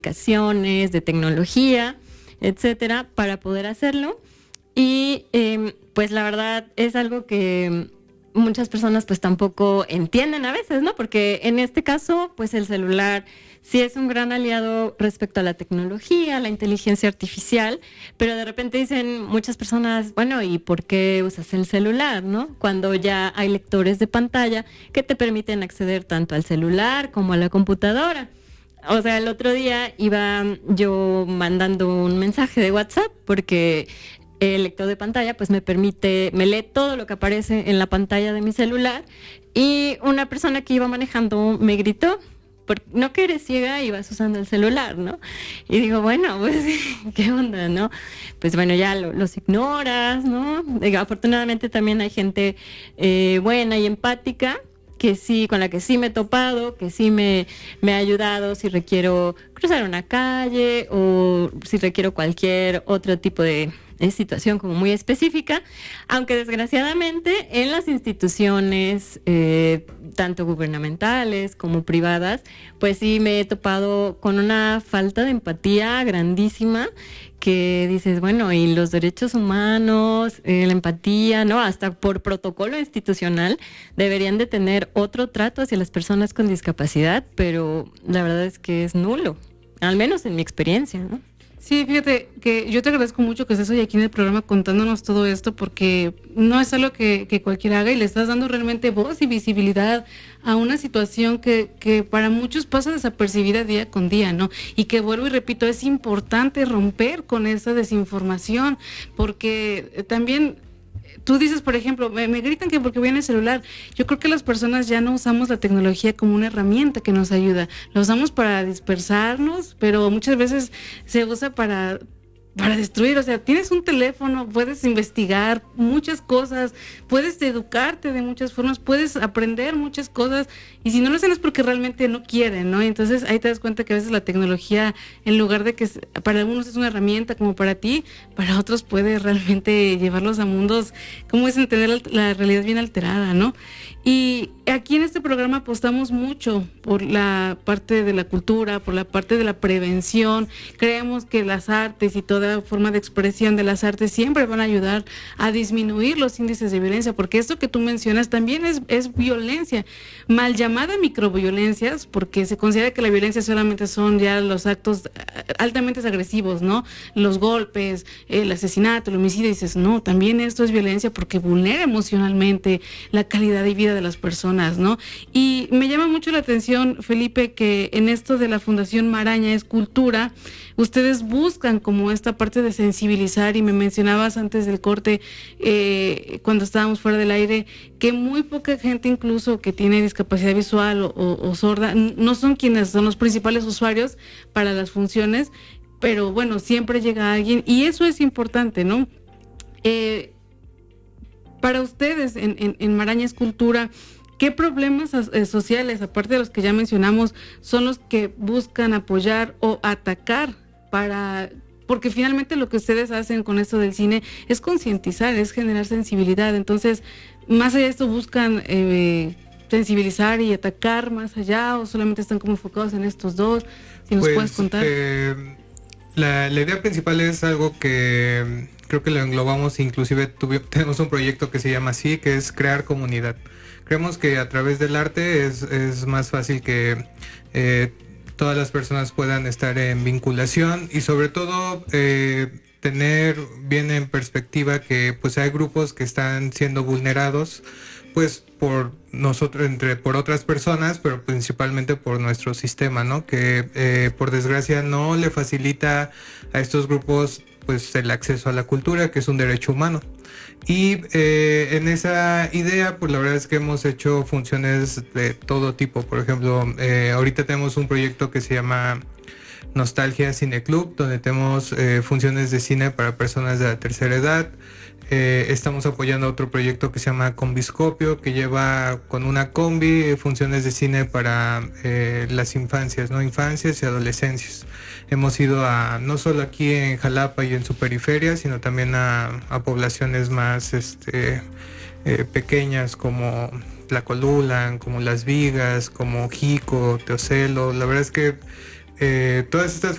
aplicaciones, de tecnología, etcétera, para poder hacerlo. Y pues la verdad es algo que muchas personas pues tampoco entienden a veces, ¿no? Porque en este caso, pues el celular sí es un gran aliado respecto a la tecnología, la inteligencia artificial, pero de repente dicen muchas personas, bueno, ¿y por qué usas el celular, no? Cuando ya hay lectores de pantalla que te permiten acceder tanto al celular como a la computadora. O sea, el otro día iba yo mandando un mensaje de WhatsApp porque el lector de pantalla pues me lee todo lo que aparece en la pantalla de mi celular, y una persona que iba manejando me gritó, no que eres ciega y vas usando el celular, ¿no? Y digo, bueno, pues, ¿qué onda, no? Pues bueno, ya los ignoras, ¿no? Digo, afortunadamente también hay gente buena y empática, que sí, con la que sí me he topado, que sí me ha ayudado si requiero cruzar una calle o si requiero cualquier otro tipo de situación como muy específica, aunque desgraciadamente en las instituciones, tanto gubernamentales como privadas, pues sí me he topado con una falta de empatía grandísima, que dices, bueno, y los derechos humanos, la empatía, ¿no? Hasta por protocolo institucional deberían de tener otro trato hacia las personas con discapacidad, pero la verdad es que es nulo, al menos en mi experiencia, ¿no? Sí, fíjate que yo te agradezco mucho que estés hoy aquí en el programa contándonos todo esto, porque no es algo que cualquiera haga, y le estás dando realmente voz y visibilidad a una situación que para muchos pasa desapercibida día con día, ¿no? Y que, vuelvo y repito, es importante romper con esa desinformación, porque también tú dices, por ejemplo, me gritan que porque voy en el celular. Yo creo que las personas ya no usamos la tecnología como una herramienta que nos ayuda. La usamos para dispersarnos, pero muchas veces se usa para destruir. O sea, tienes un teléfono, puedes investigar muchas cosas, puedes educarte de muchas formas, puedes aprender muchas cosas, y si no lo hacen es porque realmente no quieren, ¿no? Entonces ahí te das cuenta que a veces la tecnología, en lugar de que para algunos es una herramienta como para ti, para otros puede realmente llevarlos a mundos, como es entender la realidad bien alterada, ¿no? Y aquí en este programa apostamos mucho por la parte de la cultura, por la parte de la prevención. Creemos que las artes y toda forma de expresión de las artes siempre van a ayudar a disminuir los índices de violencia, porque esto que tú mencionas también es violencia, mal llamada microviolencias, porque se considera que la violencia solamente son ya los actos altamente agresivos, ¿no? Los golpes, el asesinato, el homicidio. Y dices, no, también esto es violencia porque vulnera emocionalmente la calidad de vida de las personas, ¿no? Y me llama mucho la atención, Felipe, que en esto de la Fundación Maraña es Cultura, ustedes buscan como esta parte de sensibilizar, y me mencionabas antes del corte, cuando estábamos fuera del aire, que muy poca gente incluso que tiene discapacidad visual o sorda, no son quienes son los principales usuarios para las funciones, pero bueno, siempre llega alguien, y eso es importante, ¿no? Para ustedes en Maraña es Cultura, ¿qué problemas sociales, aparte de los que ya mencionamos, son los que buscan apoyar o atacar porque finalmente lo que ustedes hacen con esto del cine es concientizar, es generar sensibilidad? Entonces, más allá de esto, ¿buscan sensibilizar y atacar más allá, o solamente están como enfocados en estos dos? Si nos puedes contar. La idea principal es algo que creo que lo englobamos, inclusive tenemos un proyecto que se llama así, que es crear comunidad. Creemos que a través del arte es más fácil que todas las personas puedan estar en vinculación, y sobre todo tener bien en perspectiva que pues hay grupos que están siendo vulnerados pues por nosotros, por otras personas, pero principalmente por nuestro sistema, ¿no? Que por desgracia no le facilita a estos grupos pues el acceso a la cultura, que es un derecho humano. Y en esa idea, pues la verdad es que hemos hecho funciones de todo tipo. Por ejemplo, ahorita tenemos un proyecto que se llama Nostalgia Cine Club, donde tenemos funciones de cine para personas de la tercera edad. Estamos apoyando otro proyecto que se llama Combiscopio, que lleva con una combi funciones de cine para las infancias, ¿no? Infancias y adolescencias. Hemos ido no solo aquí en Jalapa y en su periferia, sino también a poblaciones más pequeñas como Tlacolula, como Las Vigas, como Jico, Teocelo. La verdad es que todas estas